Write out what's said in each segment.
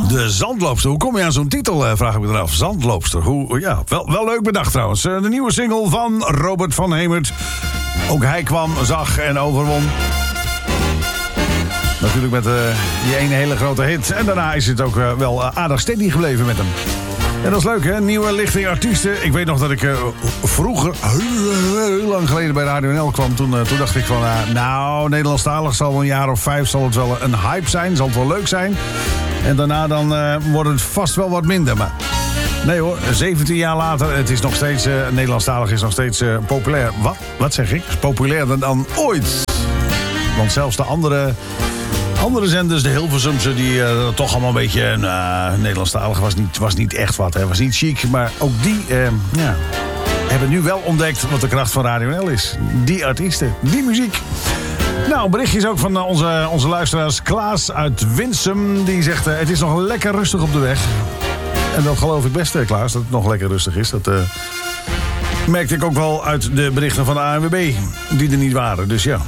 De Zandloopster. Hoe kom je aan zo'n titel, vraag ik me dan af. Zandloopster. Wel leuk bedacht trouwens. De nieuwe single van Robert van Hemert. Ook hij kwam, zag en overwon. Natuurlijk met die ene hele grote hit. En daarna is het ook wel aardig steady gebleven met hem. En dat is leuk, hè? Nieuwe lichting artiesten. Ik weet nog dat ik vroeger, heel lang geleden bij Radio NL kwam. Toen dacht ik van, Nederlandstalig zal een jaar of 5 zal het wel een hype zijn. Zal het wel leuk zijn. En daarna dan wordt het vast wel wat minder. Maar nee hoor, 17 jaar later, het is nog steeds, Nederlandstalig is nog steeds populair. Wat zeg ik? Is populairder dan ooit. Want zelfs de andere zenders, de Hilversumse, die toch allemaal een beetje... Nederlandstalig was niet echt wat, hè. Was niet chic, maar ook die hebben nu wel ontdekt wat de kracht van Radio NL is. Die artiesten, die muziek. Nou, berichtjes ook van onze luisteraars. Klaas uit Winsum, die zegt... het is nog lekker rustig op de weg. En dat geloof ik best, Klaas, dat het nog lekker rustig is. Dat merkte ik ook wel uit de berichten van de ANWB, die er niet waren. Dus ja.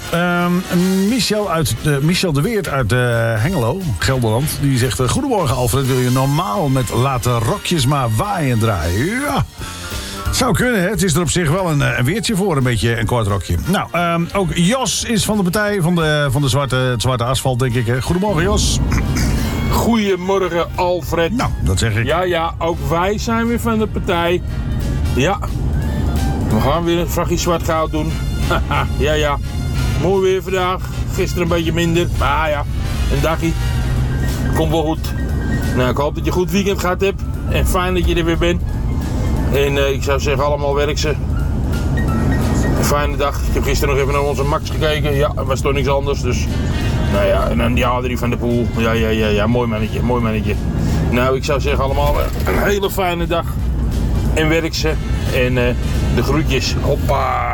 Michel de Weert uit Hengelo, Gelderland, die zegt... Goedemorgen Alfred, wil je normaal met laten rokjes maar waaien draaien? Ja, zou kunnen, hè? Het is er op zich wel een weertje voor, een beetje een kort rokje. Nou, ook Jos is van de partij van het zwarte asfalt, denk ik. Hè? Goedemorgen, Jos. Goedemorgen, Alfred. Nou, dat zeg ik. Ja, ook wij zijn weer van de partij. Ja, we gaan weer een vrachtje zwart goud doen. Ja. Mooi weer vandaag. Gisteren een beetje minder. Maar ja, een dagje. Komt wel goed. Nou, ik hoop dat je een goed weekend gehad hebt. En fijn dat je er weer bent. En ik zou zeggen, allemaal werk ze. Een fijne dag. Ik heb gisteren nog even naar onze Max gekeken. Ja, er was toch niks anders. Dus, nou ja, en dan die Adrie van de Poel. Ja, mooi mannetje. Nou, ik zou zeggen allemaal een hele fijne dag. En werk ze. En de groetjes. Hoppa.